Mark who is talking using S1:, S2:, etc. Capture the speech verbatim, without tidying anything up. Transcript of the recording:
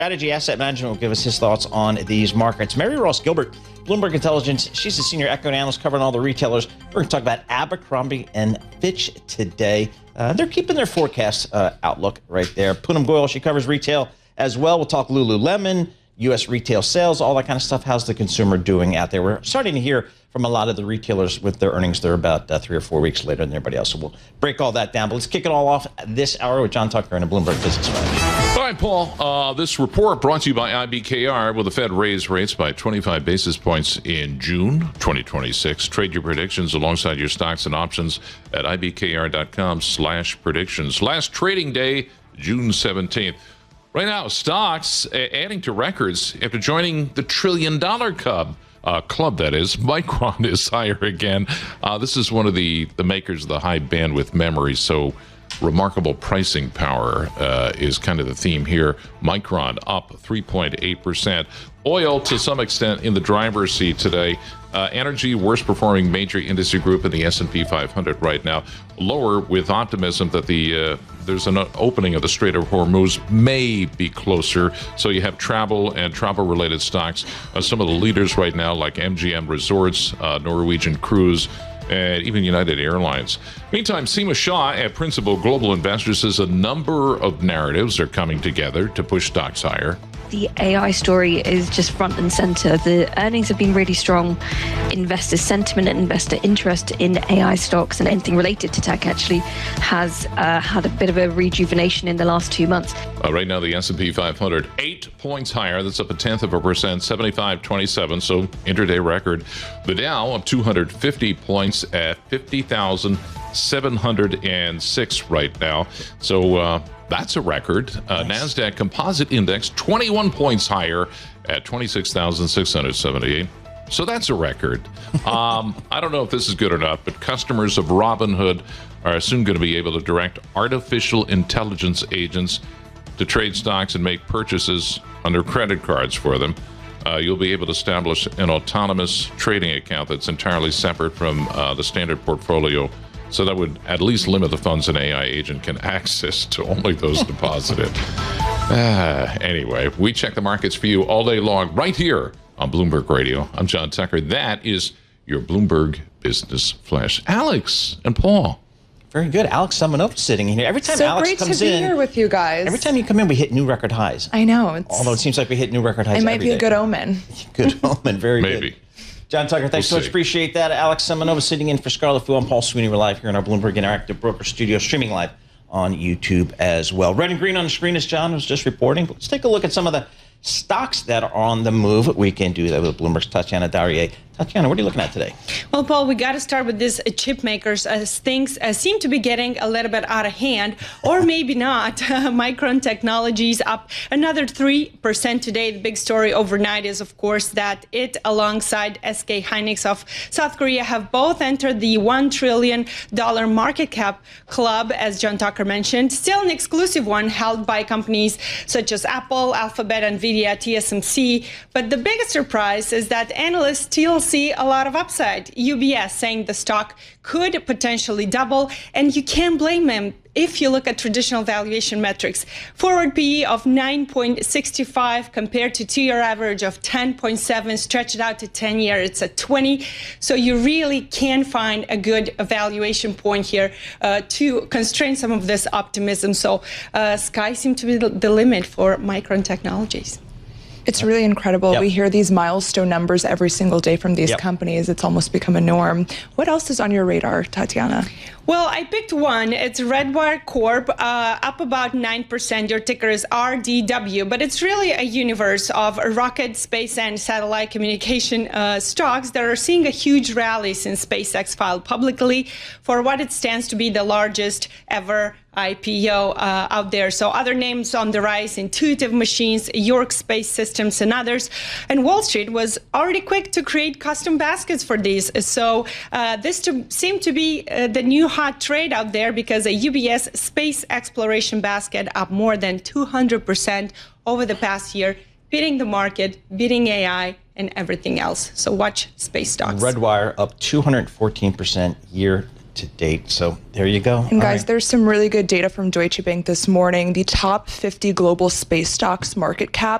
S1: Strategy Asset Management will give us his thoughts on these markets. Mary Ross Gilbert, Bloomberg Intelligence. She's a senior equity analyst covering all the retailers. We're going to talk about Abercrombie and Fitch today. Uh, they're keeping their forecast uh, outlook right there. Poonam Goyal, she covers retail as well. We'll talk Lululemon, U S retail sales, all that kind of stuff. How's the consumer doing out there? We're starting to hear from a lot of the retailers with their earnings. They're about uh, three or four weeks later than everybody else. So we'll break all that down. But let's kick it all off this hour with John Tucker and a Bloomberg Business Flash.
S2: All right, Paul. Uh, this report brought to you by I B K R. Will the Fed raise rates by twenty-five basis points in June twenty twenty-six? Trade your predictions alongside your stocks and options at ibkr.com slash predictions. Last trading day, June seventeenth. Right now, stocks adding to records after joining the trillion dollar club. Uh, club, that is. Micron is higher again. Uh, this is one of the, the makers of the high bandwidth memory, so remarkable pricing power uh, is kind of the theme here. Micron up three point eight percent. Oil, to some extent, in the driver's seat today. Uh, energy, worst performing major industry group in the S and P five hundred right now. Lower with optimism that the uh, there's an opening of the Strait of Hormuz may be closer. So you have travel and travel-related stocks. Uh, some of the leaders right now, like M G M Resorts, uh, Norwegian Cruise, and even United Airlines. Meantime, Seema Shah at Principal Global Investors says a number of narratives are coming together to push stocks higher.
S3: The A I story is just front and center. The earnings have been really strong. Investor sentiment and investor interest in A I stocks and anything related to tech actually has uh, had a bit of a rejuvenation in the last two months.
S2: Uh, right now, the S and P five hundred, eight points higher. That's up a tenth of a percent, seventy-five twenty-seven, so intraday record. The Dow up two hundred fifty points at fifty thousand seven hundred six right now. So uh, that's a record. Uh, nice. NASDAQ Composite Index, twenty-one points higher at twenty-six thousand six hundred seventy-eight. So that's a record. Um, I don't know if this is good or not, but customers of Robinhood are soon going to be able to direct artificial intelligence agents to trade stocks and make purchases on their credit cards for them. Uh, you'll be able to establish an autonomous trading account that's entirely separate from uh, the standard portfolio. So that would at least limit the funds an A I agent can access to only those deposited. Uh, anyway, we check the markets for you all day long right here on Bloomberg Radio. I'm John Tucker. That is your Bloomberg Business Flash. Alex and Paul.
S1: Very good. Alex Semenova sitting in here. Every time
S4: so
S1: Alex
S4: great
S1: comes
S4: to be
S1: in,
S4: here with you guys.
S1: Every time you come in, we hit new record highs.
S4: I know. It's,
S1: Although it seems like we hit new record highs
S4: It might
S1: every
S4: be a
S1: day.
S4: good omen.
S1: Good omen. Very
S2: Maybe.
S1: good. John Tucker, thanks
S2: We'll
S1: so much.
S2: see.
S1: Appreciate that. Alex Semenova sitting in for Scarlett Fu. I'm Paul Sweeney. We're live here in our Bloomberg Interactive Broker Studio, streaming live on YouTube as well. Red and green on the screen, as John was just reporting. Let's take a look at some of the stocks that are on the move. We can do that with Bloomberg's Tatiana Darrier. Tatiana, what are you looking at today?
S5: Well, Paul, we got to start with these uh, chip makers as things uh, seem to be getting a little bit out of hand, or maybe not. Micron Technologies up another three percent today. The big story overnight is, of course, that it, alongside S K Hynix of South Korea, have both entered the one trillion dollars market cap club, as John Tucker mentioned. Still an exclusive one held by companies such as Apple, Alphabet, NVIDIA, T S M C. But the biggest surprise is that analysts still see a lot of upside. U B S saying the stock could potentially double, and you can't blame them if you look at traditional valuation metrics. Forward P E of nine point six five compared to two-year average of ten point seven, stretch it out to ten year, it's at twenty. So you really can find a good valuation point here uh, to constrain some of this optimism. So uh, sky seems to be the limit for Micron Technologies.
S4: It's really incredible.
S1: Yep.
S4: We hear these milestone numbers every single day from these
S1: Yep.
S4: companies. It's almost become a norm. What else is on your radar, Tatiana?
S5: Well, I picked one. It's Redwire Corp, uh, up about nine percent. Your ticker is R D W, but it's really a universe of rocket, space, and satellite communication uh, stocks that are seeing a huge rally since SpaceX filed publicly for what it stands to be the largest ever I P O uh, out there. So other names on the rise: Intuitive Machines, York Space Systems, and others. And Wall Street was already quick to create custom baskets for these. So uh, this to, seemed to be uh, the new hot trade out there, because a U B S space exploration basket up more than two hundred percent over the past year, beating the market, beating A I, and everything else. So watch space stocks.
S1: Redwire up two hundred fourteen percent year to date. So there you go.
S4: And guys,
S1: right.
S4: there's some really good data from Deutsche Bank this morning. The top fifty global space stocks market cap